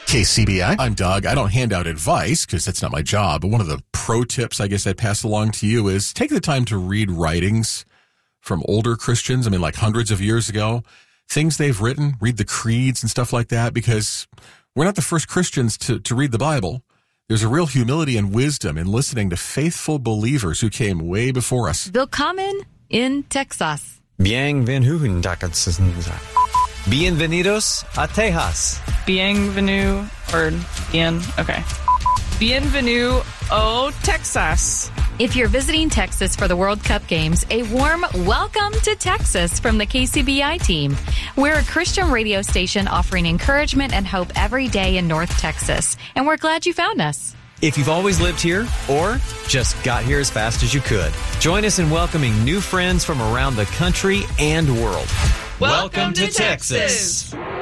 KCBI. I'm Doug. I don't hand out advice because that's not my job. But one of the pro tips I guess I'd pass along to you is take the time to read writings from older Christians. I mean, like hundreds of years ago, things they've written, read the creeds and stuff like that, because we're not the first Christians to read the Bible. There's a real humility and wisdom in listening to faithful believers who came way before us. Willkommen in Texas. Bienvenidos a Texas. Bienvenue au Texas. If you're visiting Texas for the World Cup games, a warm welcome to Texas from the KCBI team. We're a Christian radio station offering encouragement and hope every day in North Texas, and we're glad you found us. If you've always lived here or just got here as fast as you could, join us in welcoming new friends from around the country and world. Welcome to Texas.